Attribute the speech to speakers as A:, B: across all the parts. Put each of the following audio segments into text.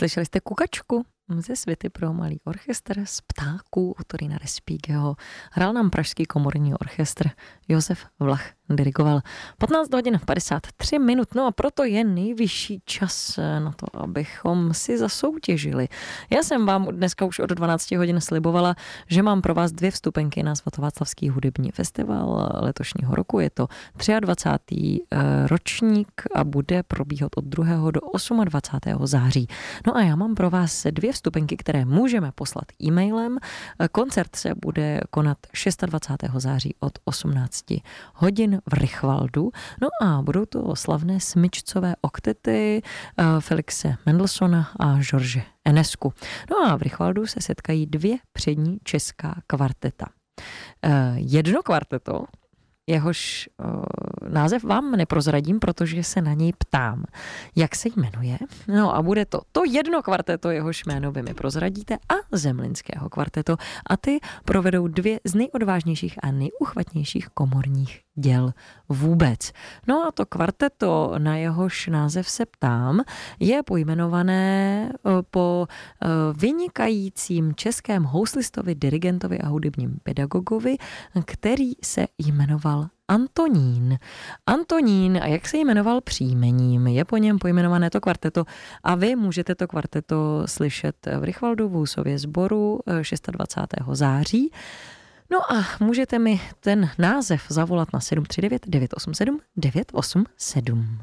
A: Slyšeli jste Kukačku ze Světy pro malý orchestr z Ptáků od Torina Respighiho. Hrál nám Pražský komorní orchestr, Josef Vlach dirigoval. 15 hodin 53 minut, no a proto je nejvyšší čas na to, abychom si zasoutěžili. Já jsem vám dneska už od 12 hodin slibovala, že mám pro vás 2 vstupenky na Svatováclavský hudební festival letošního roku. Je to 23. ročník a bude probíhat od 2. do 28. září. No a já mám pro vás 2 vstupenky, které můžeme poslat e-mailem. Koncert se bude konat 26. září od 18 hodin v Rychvaldu. No a budou to slavné smyčcové oktety Felixe Mendelssohna a George Enescu. No a v Rychvaldu se setkají 2 přední česká kvarteta. Jedno kvarteto, jehož název vám neprozradím, protože se na něj ptám, jak se jmenuje. No a bude to jedno kvarteto, jehož jméno vy mi prozradíte, a Zemlinského kvarteto. A ty provedou 2 z nejodvážnějších a nejuchvatnějších komorních děl vůbec. No a to kvarteto, na jehož název se ptám, je pojmenované po vynikajícím českém houslistovi, dirigentovi a hudebním pedagogovi, který se jmenoval Antonín. Antonín, a jak se jmenoval příjmením, je po něm pojmenované to kvarteto a vy můžete to kvarteto slyšet v Rychvaldu v Husově sboru 26. září. No a můžete mi ten název zavolat na 739 987 987.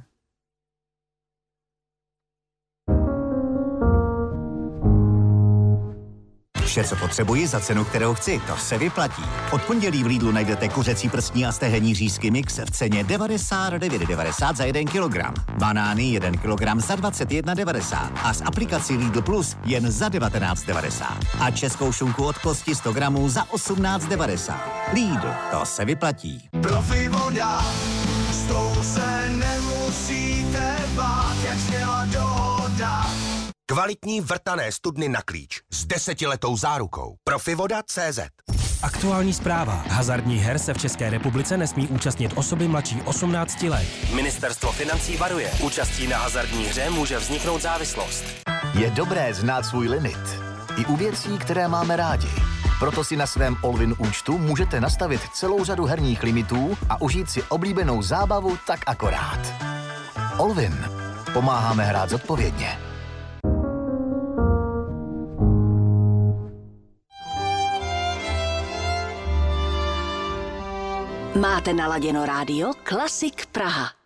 B: Vše, co potřebuji za cenu, kterou chci, to se vyplatí. Od pondělí v Lidlu najdete kuřecí prstní a stehenní řízky mix v ceně 99,90 za 1 kg. Banány 1 kg za 21,90 a s aplikací Lidl Plus jen za 19,90. A českou šunku od kosti 100 gramů za 18,90. Lidl, to se vyplatí.
C: Profi voda, s tou se nemusíte bát, jak zněla dohoda. Kvalitní vrtané studny na klíč s 10letou zárukou. Profivoda.cz.
D: Aktuální zpráva. Hazardních her se v České republice nesmí účastnit osoby mladší 18 let. Ministerstvo financí varuje. Účastí na hazardní hře může vzniknout závislost.
B: Je dobré znát svůj limit. I u věcí, které máme rádi. Proto si na svém Allwin účtu můžete nastavit celou řadu herních limitů a užít si oblíbenou zábavu tak akorát. Allwin. Pomáháme hrát zodpovědně.
E: Máte naladěno rádio Klasik Praha.